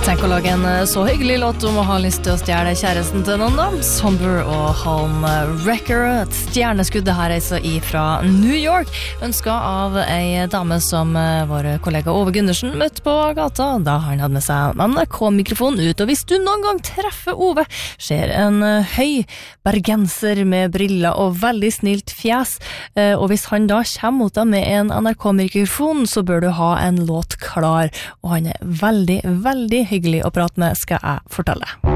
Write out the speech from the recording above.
Tenk å lage en så hyggelig låt om å ha lyst til å stjele kjæresten til noen da. Somber og Home Wrecker. Et stjerneskudd her altså fra New York. Ønsket av ei dame som vår kollega Ove Gundersen møtte på gata da han hadde med seg NRK-mikrofon ut. Og hvis du noen gang treffer Ove, ser en høy bergenser med briller og veldig snilt fjes. Og hvis han da kommer mot deg med en NRK-mikrofon, så bør du ha en låt klar. Og han veldig, veldig hyggelig å prate med, skal jeg fortelle.